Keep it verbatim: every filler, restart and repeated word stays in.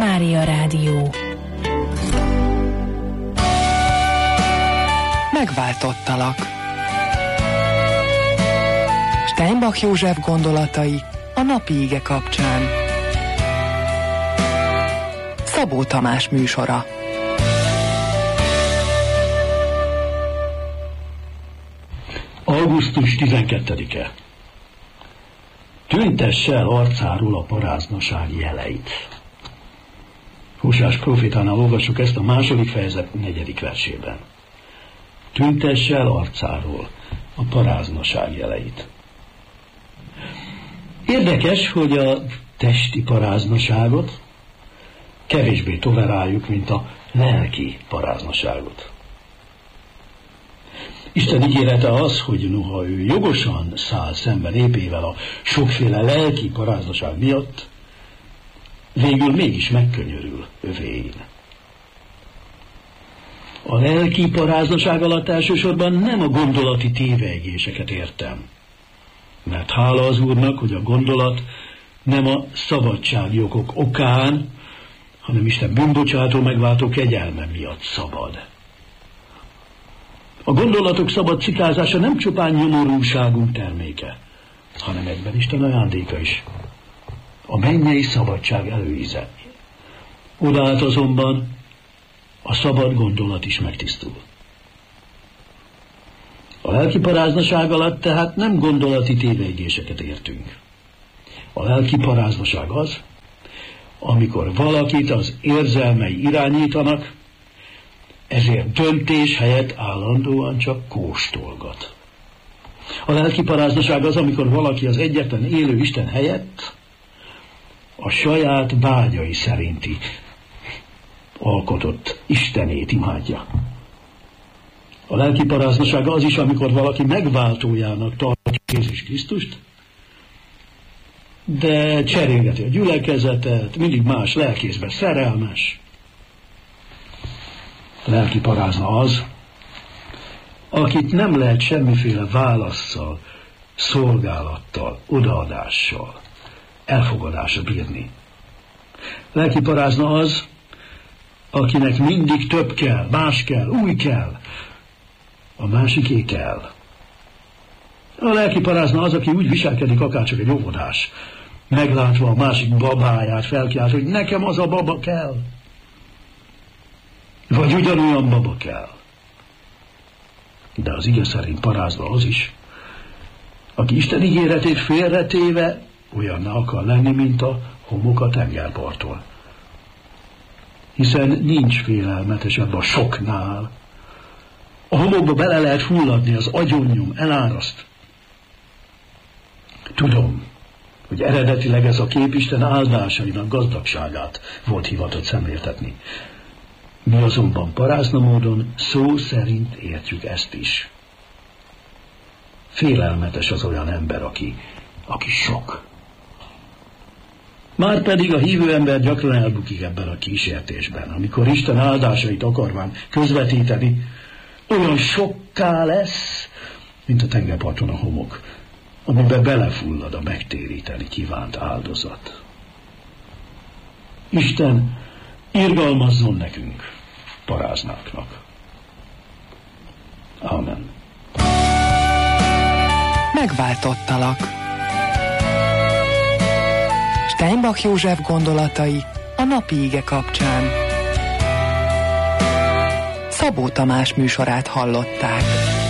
Mária Rádió. Megváltottalak. Steinbach József gondolatai a napi ige kapcsán. Szabó Tamás műsora. augusztus tizenkettedike. Tüntesse el arcáról a paráznaság jeleit. Húsás profétánál olvassuk ezt a második fejezet negyedik versében. Tüntesse el arcáról a paráznaság jeleit. Érdekes, hogy a testi paráznaságot kevésbé toleráljuk, mint a lelki paráznaságot. Isten ígérete az, hogy noha ő jogosan száll szembe népével a sokféle lelki paráznaság miatt, végül mégis megkönyörül övéin. A lelki paráznaság alatt elsősorban nem a gondolati tévejgéseket értem, mert hála az Úrnak, hogy a gondolat nem a szabadságjogok okán, hanem Isten bűnbocsátó megváltó kegyelme miatt szabad. A gondolatok szabad cikázása nem csupán nyomorúságunk terméke, hanem egyben Isten ajándéka is. A mennyei szabadság előíze. Odaállt azonban a szabad gondolat is megtisztul. A lelki paráznaság alatt tehát nem gondolati tévejgéseket értünk. A lelki paráznaság az, amikor valakit az érzelmei irányítanak, ezért döntés helyett állandóan csak kóstolgat. A lelki paráznaság az, amikor valaki az egyetlen élő Isten helyett a saját vágyai szerinti alkotott Istenét imádja. A lelki paráznaság az is, amikor valaki megváltójának tartja Jézus Krisztust, de cserélgeti a gyülekezetet, mindig más lelkészben szerelmes. A lelki parázna az, akit nem lehet semmiféle válasszal, szolgálattal, odaadással, elfogadásra bírni. Lelki parázna az, akinek mindig több kell, más kell, új kell, a másiké kell. A lelki parázna az, aki úgy viselkedik, akárcsak egy óvodás, meglátva a másik babáját felkiált, hogy nekem az a baba kell. Vagy ugyanolyan baba kell. De az ige szerint parázna az is, aki Isten ígéretét félretéve olyanná akar lenni, mint a homok a tengerparton. Hiszen nincs félelmetesebb a soknál. A homokba bele lehet fulladni, az agyonnyom eláraszt. Tudom, hogy eredetileg ez a kép Isten áldásainak gazdagságát volt hivatott szemléltetni. Mi azonban parázna módon szó szerint értjük ezt is. Félelmetes az olyan ember, aki, aki sok. Márpedig a hívő ember gyakran elbukik ebben a kísértésben, amikor Isten áldásait akarván közvetíteni, olyan sokká lesz, mint a tengerparton a homok, amiben belefullad a megtéríteni kívánt áldozat. Isten irgalmazzon nekünk, paráznáknak. Amen. Megváltottalak. Steinbach József gondolatai a napi ige kapcsán. Szabó Tamás műsorát hallották.